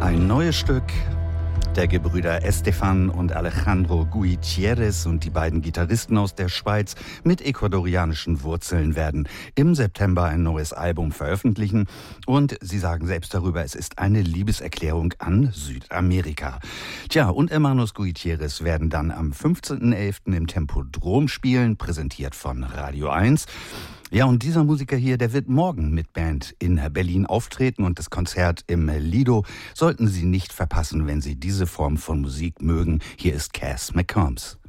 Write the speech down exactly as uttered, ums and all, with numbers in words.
Ein neues Stück der Gebrüder Estefan und Alejandro Gutierrez und die beiden Gitarristen aus der Schweiz mit ecuadorianischen Wurzeln werden im September ein neues Album veröffentlichen. Und sie sagen selbst darüber, es ist eine Liebeserklärung an Südamerika. Tja, und Hermanos Gutierrez werden dann am fünfzehnten elften im Tempodrom spielen, präsentiert von Radio eins. Ja, und dieser Musiker hier, der wird morgen mit Band in Berlin auftreten und das Konzert im Lido sollten Sie nicht verpassen, wenn Sie diese Form von Musik mögen. Hier ist Cass McCombs.